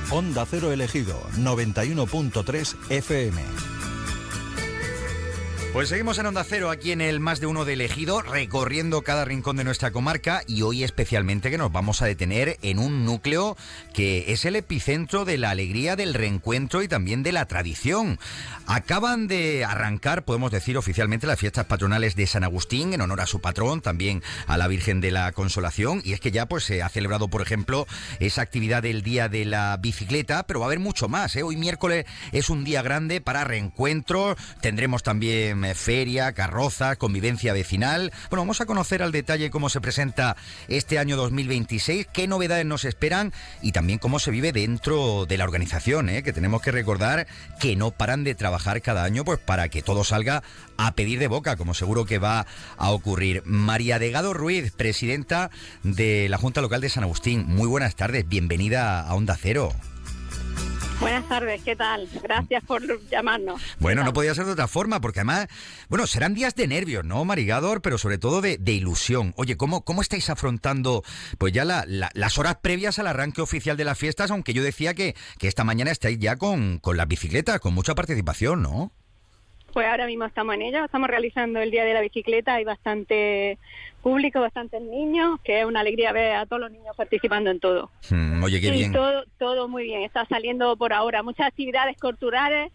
Onda Cero Elegido, 91.3 FM. Pues seguimos en Onda Cero, aquí en el Más de Uno de Elegido, recorriendo cada rincón de nuestra comarca, y hoy especialmente que nos vamos a detener en un núcleo que es el epicentro de la alegría, del reencuentro y también de la tradición. Acaban de arrancar, podemos decir oficialmente, las fiestas patronales de San Agustín, en honor a su patrón, también a la Virgen de la Consolación, y es que ya pues se ha celebrado, por ejemplo, esa actividad del Día de la Bicicleta, pero va a haber mucho más, ¿eh? Hoy miércoles es un día grande para reencuentros, tendremos también feria, carroza, convivencia vecinal. Bueno, vamos a conocer al detalle cómo se presenta este año 2026, qué novedades nos esperan y también cómo se vive dentro de la organización, que tenemos que recordar que no paran de trabajar cada año pues para que todo salga a pedir de boca, como seguro que va a ocurrir. María Delgado Ruiz, presidenta de la Junta Local de San Agustín. Muy buenas tardes, bienvenida a Onda Cero. Buenas tardes, ¿qué tal? Gracias por llamarnos. Bueno, no podía ser de otra forma, porque además, bueno, serán días de nervios, ¿no, Marigador? Pero sobre todo de ilusión. Oye, ¿cómo estáis afrontando pues ya las horas previas al arranque oficial de las fiestas? Aunque yo decía que esta mañana estáis ya con las bicicletas, con mucha participación, ¿no? Pues ahora mismo estamos en ello, estamos realizando el Día de la Bicicleta, hay bastante público, bastantes niños, que es una alegría ver a todos los niños participando en todo. Oye, qué bien. Todo muy bien, está saliendo por ahora muchas actividades culturales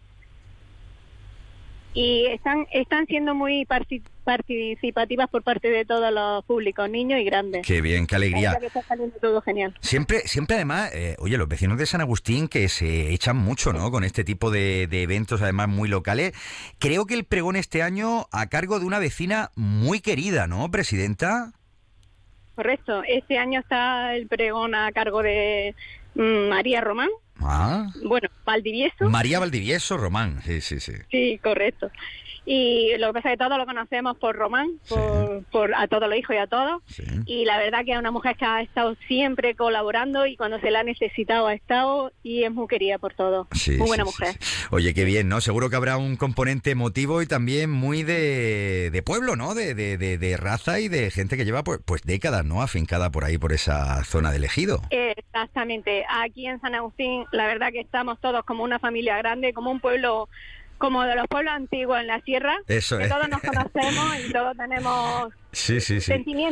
y están siendo muy participativas por parte de todos los públicos, niños y grandes. Qué bien, qué alegría. Que está saliendo todo genial. Siempre además, oye, los vecinos de San Agustín que se echan mucho, ¿no? Con este tipo de eventos, además muy locales. Creo que el pregón este año a cargo de una vecina muy querida, ¿no, presidenta? Correcto, este año está el pregón a cargo de María Román. Bueno, Valdivieso. María Valdivieso Román, sí. Sí, correcto. Y lo que pasa es que todos lo conocemos por Román, por a todos los hijos y a todos. Sí. Y la verdad que es una mujer que ha estado siempre colaborando y cuando se la ha necesitado ha estado y es muy querida por todos. Muy buena mujer. Sí. Oye, qué bien, ¿no? Seguro que habrá un componente emotivo y también muy de pueblo, ¿no? De raza y de gente que lleva pues décadas, ¿no? Afincada por ahí, por esa zona de Elegido. Exactamente. Aquí en San Agustín, la verdad que estamos todos como una familia grande, como un pueblo, como de los pueblos antiguos en la sierra. Eso que es. Todos nos conocemos y todos tenemos sentimientos